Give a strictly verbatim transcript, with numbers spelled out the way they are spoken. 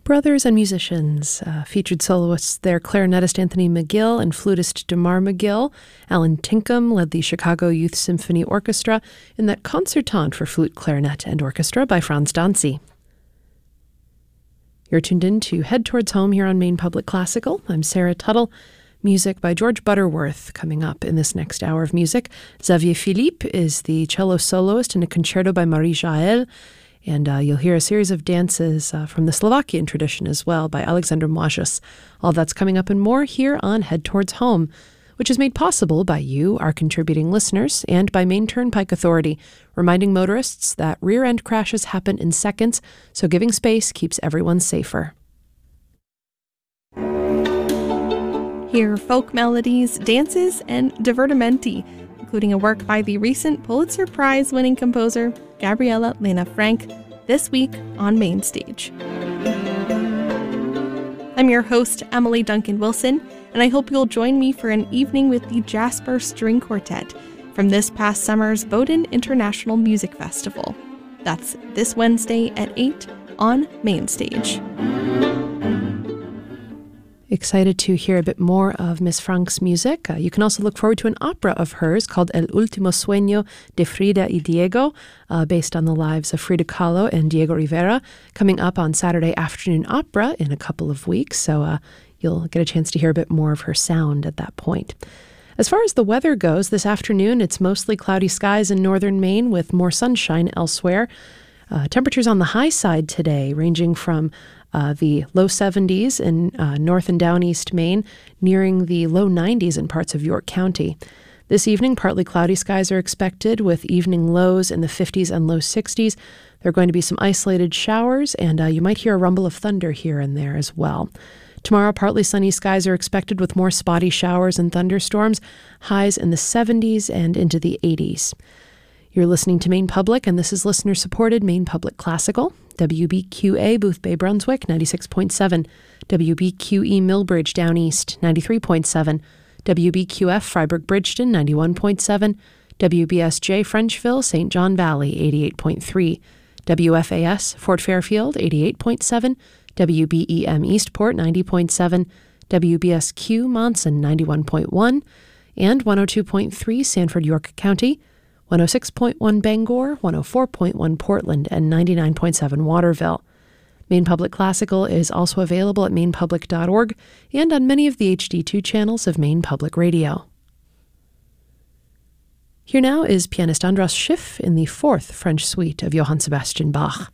Brothers and musicians, uh, featured soloists there, clarinetist Anthony McGill and flutist DeMar McGill. Alan Tinkham led the Chicago Youth Symphony Orchestra in that concertante for flute, clarinet, and orchestra by Franz Danzi. You're tuned in to Head Towards Home here on Maine Public Classical. I'm Sarah Tuttle. Music by George Butterworth coming up in this next hour of music. Xavier Philippe is the cello soloist in a concerto by Marie Jaël. And uh, you'll hear a series of dances uh, from the Slovakian tradition as well by Alexander Mojus. All that's coming up and more here on Head Towards Home, which is made possible by you, our contributing listeners, and by Maine Turnpike Authority, reminding motorists that rear-end crashes happen in seconds, so giving space keeps everyone safer. Hear folk melodies, dances, and divertimenti, including a work by the recent Pulitzer Prize-winning composer Gabriela Lena Frank, this week on Main Stage. I'm your host, Emily Duncan Wilson, and I hope you'll join me for an evening with the Jasper String Quartet from this past summer's Bowdoin International Music Festival. That's this Wednesday at eight on Main Stage. Excited to hear a bit more of Miss Frank's music. Uh, you can also look forward to an opera of hers called El Último Sueño de Frida y Diego, uh, based on the lives of Frida Kahlo and Diego Rivera, coming up on Saturday Afternoon Opera in a couple of weeks. So uh, you'll get a chance to hear a bit more of her sound at that point. As far as the weather goes, this afternoon it's mostly cloudy skies in northern Maine with more sunshine elsewhere. Uh, temperatures on the high side today, ranging from uh, the low seventies in uh, north and down east Maine, nearing the low nineties in parts of York County. This evening, partly cloudy skies are expected with evening lows in the fifties and low sixties. There are going to be some isolated showers, and uh, you might hear a rumble of thunder here and there as well. Tomorrow, partly sunny skies are expected with more spotty showers and thunderstorms, highs in the seventies and into the eighties. You're listening to Maine Public, and this is listener-supported Maine Public Classical. W B Q A Boothbay Brunswick, ninety-six point seven. W B Q E Millbridge Down East, ninety-three point seven. W B Q F Freiburg Bridgeton, ninety-one point seven. W B S J Frenchville, Saint John Valley, eighty-eight point three. W F A S Fort Fairfield, eighty-eight point seven. W B E M Eastport, ninety point seven. W B S Q Monson, ninety-one point one. And one oh two point three Sanford York County, one oh six point one Bangor, one oh four point one Portland, and ninety-nine point seven Waterville. Maine Public Classical is also available at maine public dot org and on many of the H D two channels of Maine Public Radio. Here now is pianist Andras Schiff in the fourth French suite of Johann Sebastian Bach.